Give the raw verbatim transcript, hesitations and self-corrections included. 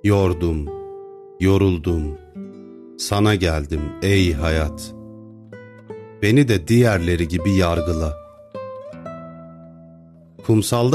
Yordum, yoruldum, sana geldim ey hayat. Beni de diğerleri gibi yargıla. Kumsalda